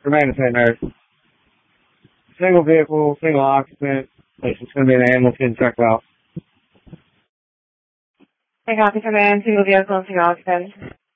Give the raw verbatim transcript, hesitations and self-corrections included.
Remain the same, nurse. Single vehicle, single occupant. It's just going to be an animal kid check out. Take officer man, single vehicle, single occupant.